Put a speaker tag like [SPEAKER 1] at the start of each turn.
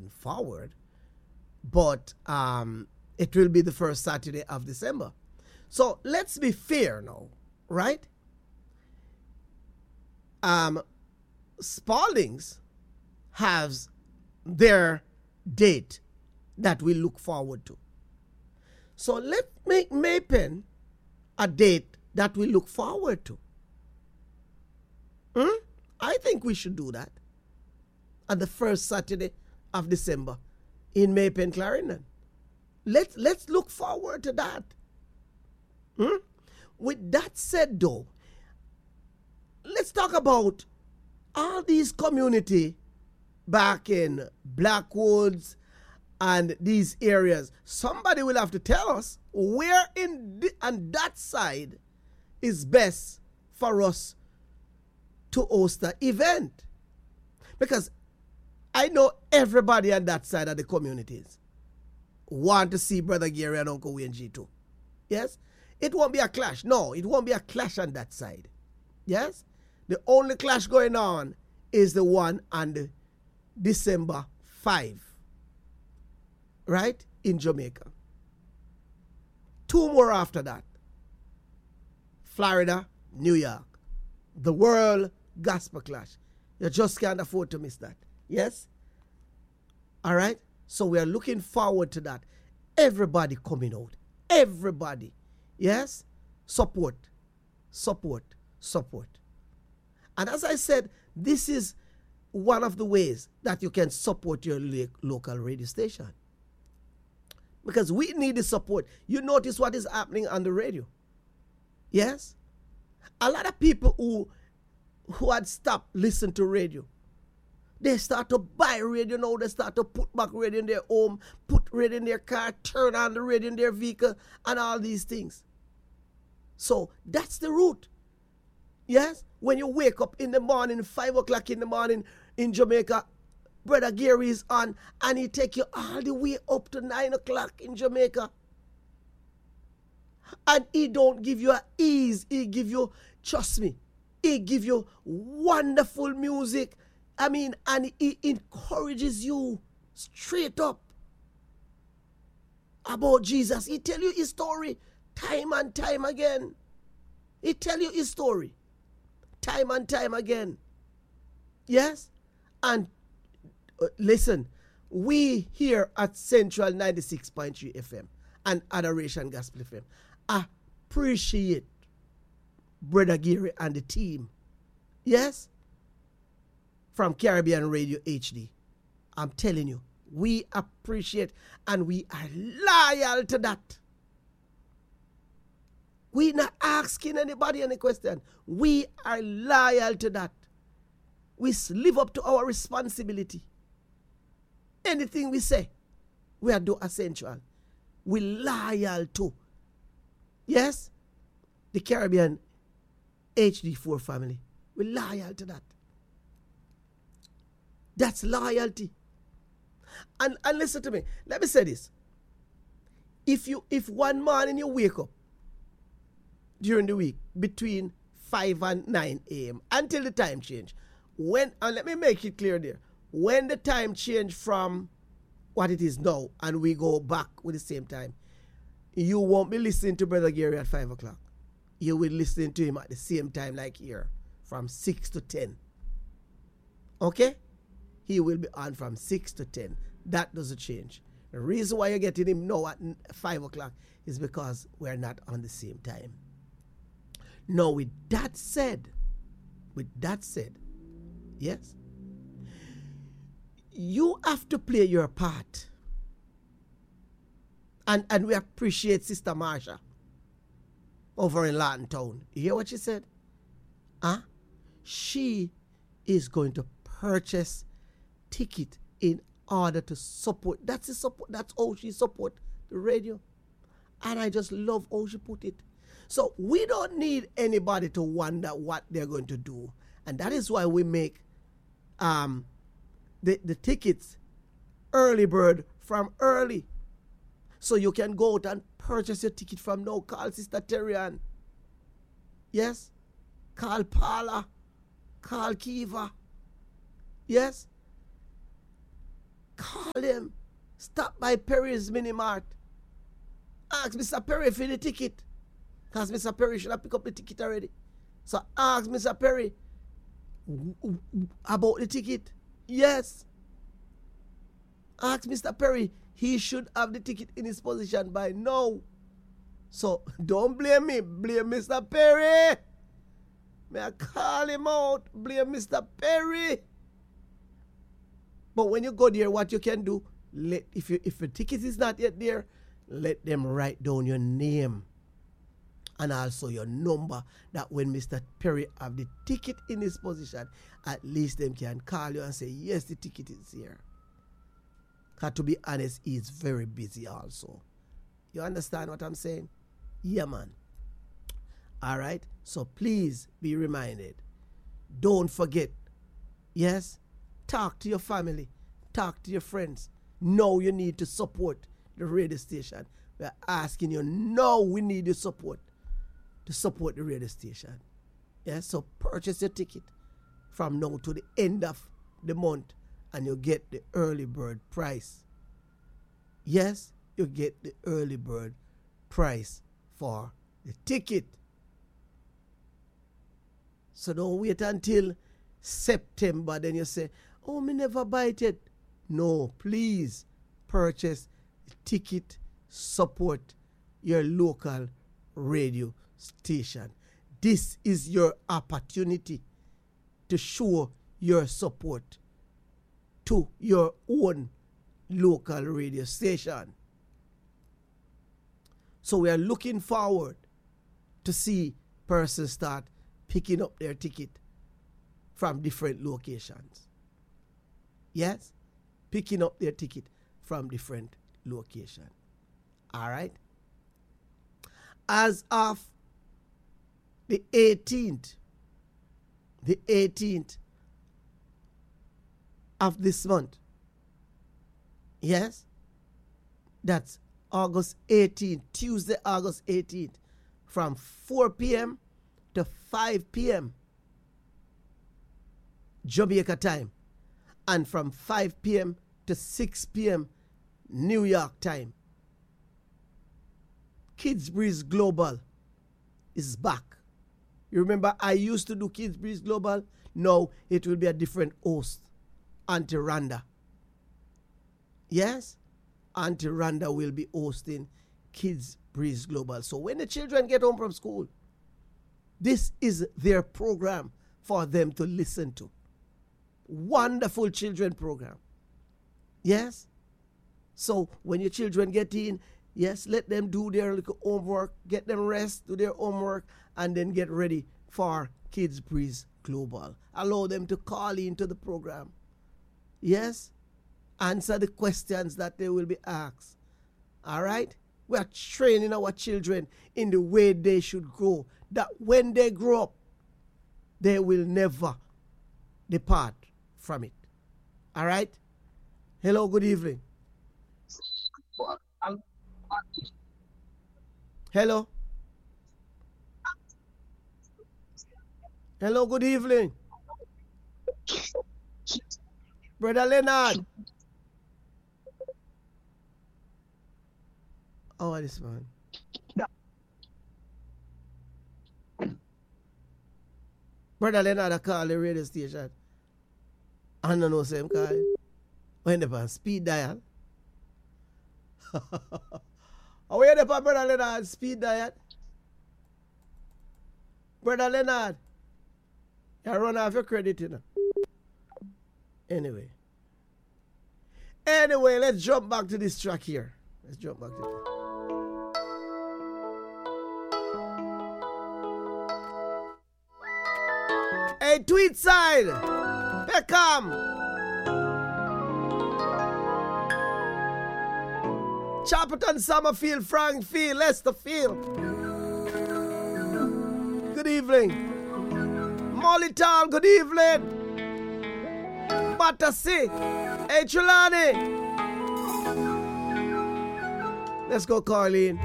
[SPEAKER 1] looking forward, but it will be the first Saturday of December. So let's be fair now, right? Spaldings has their date that we look forward to. So let's make Maypen a date that we look forward to. I think we should do that on the first Saturday of December in Maypen, Clarendon. Let's look forward to that. With that said, though, let's talk about all these community back in Blackwoods and these areas. Somebody will have to tell us where on that side is best for us to host the event. Because I know everybody on that side of the communities want to see Brother Gary and Uncle Wayne G2. Yes? It won't be a clash. No, it won't be a clash on that side. Yes? The only clash going on is the one on the December 5. Right? In Jamaica. 2 more after that. Florida, New York. The World Gospel Clash. You just can't afford to miss that. Yes? All right? So we are looking forward to that. Everybody coming out. Everybody. Yes? Support. Support. Support. And as I said, this is one of the ways that you can support your local radio station. Because we need the support. You notice what is happening on the radio. Yes? A lot of people who had stopped listening to radio, they start to buy radio now. They start to put back radio in their home, put radio in their car, turn on the radio in their vehicle, and all these things. So that's the route. Yes? When you wake up in the morning, 5 o'clock in the morning in Jamaica, Brother Gary is on, and he take you all the way up to 9 o'clock in Jamaica. And he don't give you ease. He give you, trust me, he give you wonderful music. I mean, and he encourages you straight up about Jesus. He tell you his story time and time again. He tell you his story time and time again. Yes? And listen, we here at Central 96.3 FM and Adoration Gospel FM appreciate Brother Gary and the team. Yes? From Caribbean Radio HD. I'm telling you, we appreciate and we are loyal to that. We're not asking anybody any question. We are loyal to that. We live up to our responsibility. Anything we say, we are do essential. We loyal to. Yes? The Caribbean HD4 family. We loyal to that. That's loyalty. And listen to me. Let me say this. If one morning you wake up during the week between 5 and 9 a.m. until the time change, and let me make it clear there, when the time change from what it is now and we go back with the same time, you won't be listening to Brother Gary at 5 o'clock. You will listen to him at the same time like here, from 6 to 10. Okay? He will be on from 6 to 10. That doesn't change. The reason why you're getting him now at 5 o'clock is because we're not on the same time. Now, with that said, yes, you have to play your part. And we appreciate Sister Marsha over in Lawton Town. You hear what she said? She is going to purchase ticket in order to support. That's the support. That's how she support the radio. And I just love how she put it. So we don't need anybody to wonder what they're going to do. And that is why we make the tickets early bird from early. So you can go out and purchase your ticket from now. Call Sister Terrian. Yes? Call Paula. Call Kiva. Yes? Call him. Stop by Perry's Mini Mart. Ask Mr. Perry for the ticket. Because Mr. Perry should have picked up the ticket already. So ask Mr. Perry about the ticket. Yes. Ask Mr. Perry. He should have the ticket in his possession by now. So don't blame me. Blame Mr. Perry. May I call him out? Blame Mr. Perry. But when you go there, what you can do, if the ticket is not yet there, let them write down your name and also your number, that when Mr. Perry have the ticket in his possession, at least them can call you and say, yes, the ticket is here. Because to be honest, he's very busy also. You understand what I'm saying? Yeah, man. All right? So please be reminded. Don't forget. Yes? Talk to your family. Talk to your friends. Know you need to support the radio station. We're asking you, no, we need your support to support the radio station. Yes? So purchase your ticket from now to the end of the month and you get the early bird price. Yes? You get the early bird price for the ticket. So don't wait until September, then you say, oh, me never buy it. No, please purchase the ticket, support your local radio station. This is your opportunity to show your support to your own local radio station. So we are looking forward to see persons start picking up their ticket from different locations. Yes? Picking up their ticket from different locations. All right? As of the 18th of this month, yes? That's August 18th, Tuesday, August 18th, from 4 p.m. to 5 p.m. Jamaica time, and from 5 p.m. to 6 p.m. New York time. Kids Breeze Global is back. You remember I used to do Kids Breeze Global? Now it will be a different host, Auntie Rhonda. Yes? Auntie Rhonda will be hosting Kids Breeze Global. So when the children get home from school, this is their program for them to listen to. Wonderful children program. Yes? So when your children get in, yes, let them do their little homework, get them rest, do their homework, and then get ready for Kids Breeze Global. Allow them to call into the program. Yes? Answer the questions that they will be asked. All right? We are training our children in the way they should grow, that when they grow up, they will never depart from it. All right? Hello, good evening. Hello? Hello, good evening. Brother Leonard. Oh, this man. Brother Leonard, I call the radio station. I don't know same call. When they on speed dial. Are we there for Brother Leonard speed dial? Brother Leonard, you run off your credit, you know. Anyway, let's jump back to this track here. Let's jump back to this. Hey, Tweedside, Peckham, Chapperton, Summerfield, Frankfield, Leicesterfield. Good evening. Mollytown, good evening. Battersea, hey, Trelawney. Let's go, Carleen.